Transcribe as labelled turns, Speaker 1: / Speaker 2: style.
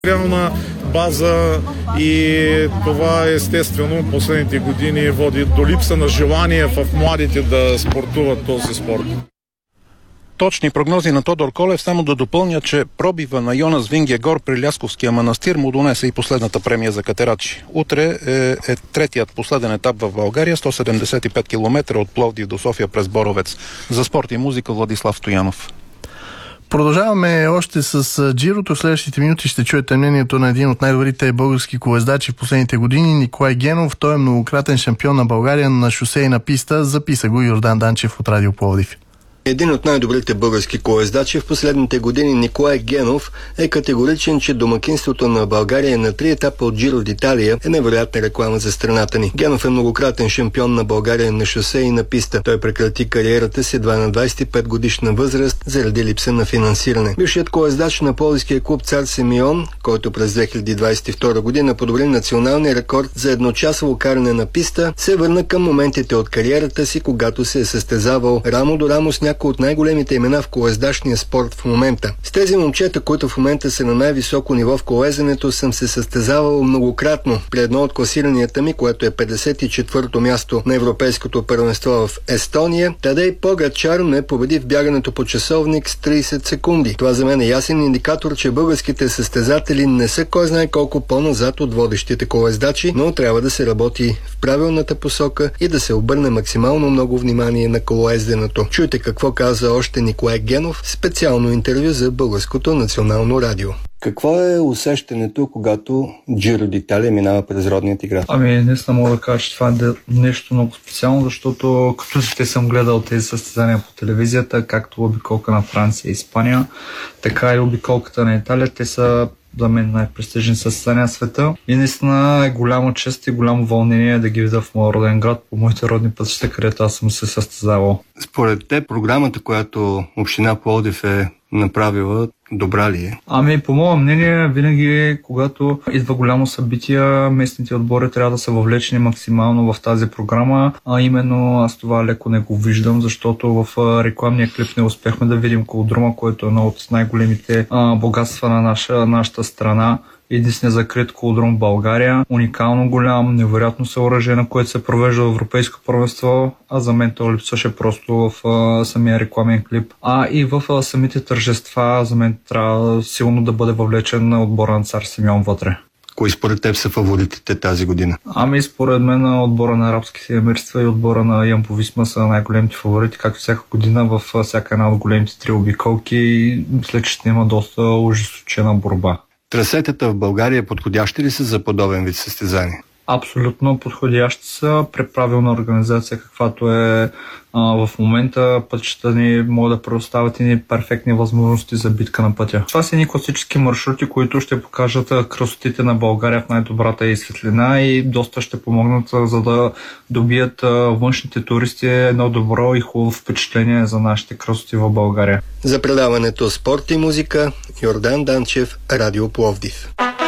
Speaker 1: реална база и това естествено последните години води до липса на желание в младите да спортуват този спорт.
Speaker 2: Точни прогнози на Тодор Колев, само да допълня, че пробива на Йонас Вингегор при Лясковския манастир му донесе и последната премия за катерачи. Утре е третият последен етап в България, 175 км от Пловдив до София през Боровец. За спорт и музика Владислав Стоянов.
Speaker 3: Продължаваме още с Джирото. В следващите минути ще чуете мнението на един от най-добрите български колездачи в последните години, Николай Генов. Той е многократен шампион на България на шосейна писта. Записа го Йордан Данчев от Радио Пловдив.
Speaker 4: Един от най-добрите български колездачи в последните години, Николай Генов, е категоричен, че домакинството на България на 3 етапа от Джиро d'Италия е невероятна реклама за страната ни. Генов е многократен шампион на България на шосе и на писта. Той прекрати кариерата си едва на 25 годишна възраст заради липса на финансиране. Бившият колездач на Пловдивския клуб Цар Симеон, който през 2022 година подобри националния рекорд за едночасово каране на писта, се върна към моментите от кариерата си, когато се е състезавал рамо до рамо с някои от най-големите имена в колездачния спорт в момента. С тези момчета, които в момента са на най-високо ниво в колезенето, съм се състезавал многократно. При едно от класиранията ми, което е 54-то място на европейското първенство в Естония, Тадей Погачар ме победи в бягането по часовник с 30 секунди. Това за мен е ясен индикатор, че българските състезатели не са кой знае колко по-назад от водещите колездачи, но трябва да се работи в правилната посока и да се обърне максимално много внимание на колоезденето. Чуйте какво каза още Николай Генов в специално интервю за Българското национално радио. Какво е усещането, когато Джиро d'Италия минава през родния ти град?
Speaker 5: Наистина мога да кажа, че това е нещо много специално, защото като дете съм гледал тези състезания по телевизията, както обиколка на Франция и Испания, така и обиколката на Италия. Те са за мен най-престижни състезания в света. И наистина е голяма чест и голямо вълнение да ги видя в моя роден град, по моите родни пътища, където аз съм се състезавал.
Speaker 4: Според те, програмата, която община Пловдив е направила, добра ли е?
Speaker 5: По мое мнение, винаги, когато идва голямо събитие, местните отбори трябва да са въвлечени максимално в тази програма, а именно аз това леко не го виждам, защото в рекламния клип не успяхме да видим колодрома, който е едно от най-големите богатства на нашата страна. Единствено закрит колодром в България. Уникално голям, невероятно съоръжение, на което се провежда европейско първенство, а за мен то липсваше просто в самия рекламен клип. И в самите тържества за мен трябва силно да бъде въвлечен отбора на Цар Симеон вътре.
Speaker 4: Кои според теб са фаворитите тази година?
Speaker 5: Според мен отбора на Арабските емирства и отбора на Ямпо Висма са най-големите фаворити, както всяка година във всяка една от големите три обиколки, и мисля, че ще има доста ожесточена борба.
Speaker 4: Трасетата в България подходящи ли са за подобен вид състезание?
Speaker 5: Абсолютно подходящи са при правилна организация, каквато е в момента. Пътищата ни могат да предоставят и перфектни възможности за битка на пътя. Това са едни класически маршрути, които ще покажат красотите на България в най-добрата и светлина и доста ще помогнат, за да добият външните туристи едно добро и хубаво впечатление за нашите красоти в България.
Speaker 4: За предаването Спорт и музика, Йордан Данчев, Радио Пловдив.